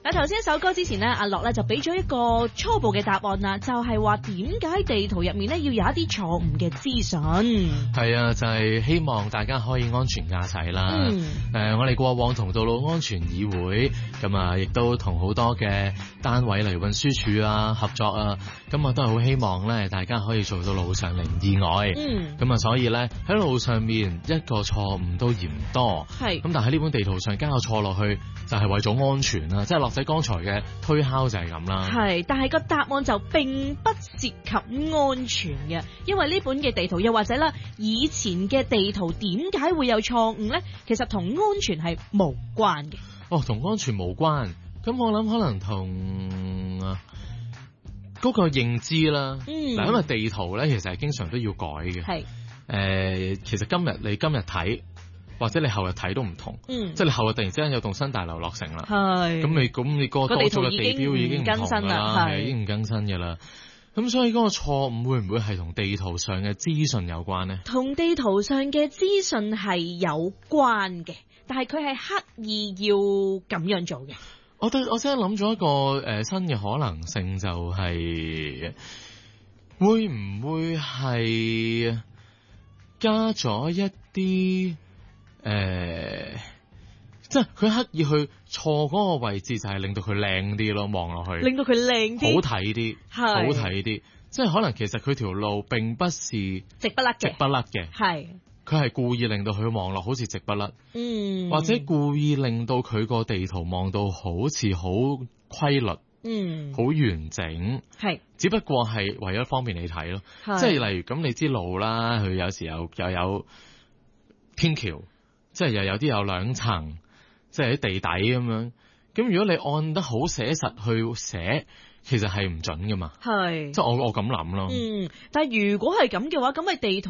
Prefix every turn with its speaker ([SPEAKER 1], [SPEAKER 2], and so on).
[SPEAKER 1] 嗱，頭先一首歌之前呢，阿樂咧就俾咗一個初步嘅答案啦，就係話點解地圖入面呢要有一啲錯誤嘅資訊。
[SPEAKER 2] 係啊，就係希望大家可以安全駕駛啦。我哋過往同道路安全議會咁啊，亦都同好多嘅單位例如運輸署啊合作啊，咁啊都係好希望咧，大家可以做到路上零意外。咁啊，所以咧喺路上面一個錯誤都嫌多。係。咁但係呢本地圖上加個錯落去，就係為咗安全啦，即係樂仔剛才嘅推敲就係咁啦。係，但係個答案就並不涉及安全嘅，因為呢本嘅地圖又或者啦，以前嘅地圖點解會有錯誤呢？其實同安全係無關嘅。哦，同安全無關，咁我諗可能同嗰個認知啦。嗱，因為地圖咧其實係經常都要改嘅。係。其實你今日睇，或者你後日睇都唔同，即係你後日突然之間有棟新大樓落成啦，咁你個多咗嘅地標已經唔同㗎啦，係已經唔更新㗎啦。咁所以嗰個錯誤會唔會係同地圖上嘅資訊有關呢？同地圖上嘅資訊係有關嘅，但係佢係刻意要咁樣做嘅。我先諗咗一個新嘅可能性，就係會唔會係加咗一啲即係佢刻意去錯嗰個位置，就係令到佢靚啲咯，望落去令到佢靚啲，好睇啲，好睇啲。即係可能其實佢條路並不是直不甩嘅，係佢係故意令到佢望落好似直不甩，或者故意令到佢個地圖望到好似好規律，好完整，係只不過係為咗方便你睇咯。即係例如咁，你知路啦，佢有時又有天橋，即係又有啲有兩層，即係喺地底咁樣。咁如果你按得好寫實去寫，其實係唔準噶嘛。係，即係我咁諗咯。但係如果係咁嘅話，咁咪地圖